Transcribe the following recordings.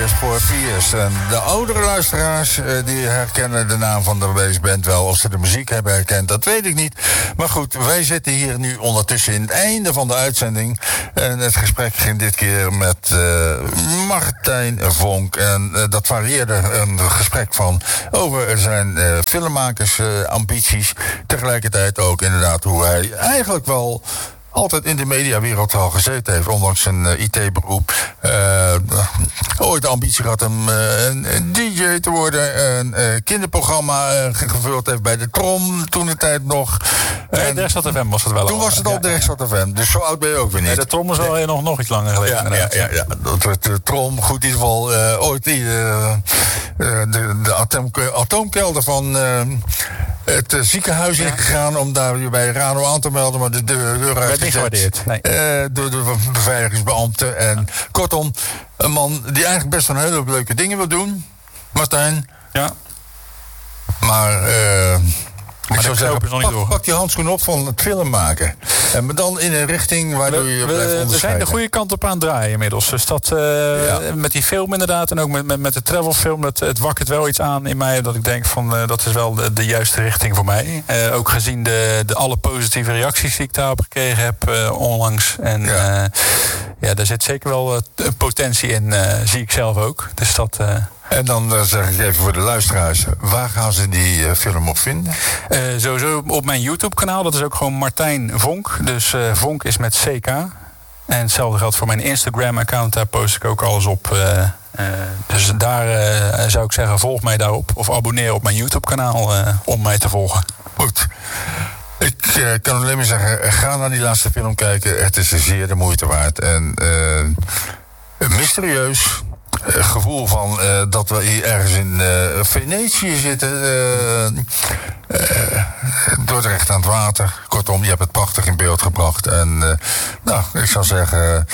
Tears for Fears. En de oudere luisteraars die herkennen de naam van de band wel. Of ze de muziek hebben herkend, dat weet ik niet. Maar goed, wij zitten hier nu ondertussen in het einde van de uitzending. En het gesprek ging dit keer met Martijn Vonk. En dat varieerde een gesprek van over zijn filmmakersambities. Tegelijkertijd ook inderdaad hoe hij eigenlijk wel altijd in de mediawereld al gezeten heeft, ondanks zijn IT-beroep. Ooit de ambitie gehad om een DJ te worden. Een kinderprogramma gevuld heeft bij de Trom, toen de tijd nog. Nee, Derkstad FM was het wel. Toen was het al Derkstad FM, dus zo oud ben je ook weer niet. Nee, de Trom is wel nog iets langer geleden. Ja. Dat werd de Trom, goed in ieder geval ooit de atoomkelder van het ziekenhuis ingegaan om daar weer bij Rano aan te melden, maar de deur werd niet gewaardeerd. Nee. Door de beveiligingsbeambten. En kortom, een man die eigenlijk best een hele leuke dingen wil doen. Martijn. Ja. Maar ik zou zeggen, pak die handschoen op van het film maken. En maar dan in een richting waardoor je blijft onderscheiden. We zijn de goede kant op aan het draaien inmiddels. Dus dat met die film inderdaad en ook met de travelfilm, het wakkert wel iets aan in mij. Dat ik denk van dat is wel de juiste richting voor mij. Ook gezien alle positieve reacties die ik daarop gekregen heb onlangs. En daar zit zeker wel potentie in, zie ik zelf ook. Dus dat. En dan zeg ik even voor de luisteraars, waar gaan ze die film op vinden? Sowieso op mijn YouTube-kanaal, dat is ook gewoon Martijn Vonk. Dus Vonk is met CK. En hetzelfde geldt voor mijn Instagram-account, daar post ik ook alles op. Dus daar zou ik zeggen, volg mij daarop. Of abonneer op mijn YouTube-kanaal om mij te volgen. Goed. Ik kan alleen maar zeggen, ga naar die laatste film kijken. Het is zeer de moeite waard. En mysterieus. Gevoel van dat we hier ergens in Venetië zitten. Dordrecht aan het water. Kortom, je hebt het prachtig in beeld gebracht. En ik zou zeggen,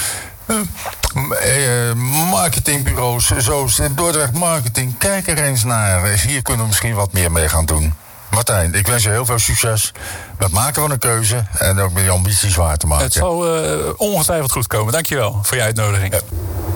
marketingbureaus zoals Dordrecht Marketing, kijk er eens naar. Hier kunnen we misschien wat meer mee gaan doen. Martijn, ik wens je heel veel succes met het maken van een keuze en ook met je ambities waar te maken. Het zal ongetwijfeld goed komen. Dankjewel voor je uitnodiging. Ja.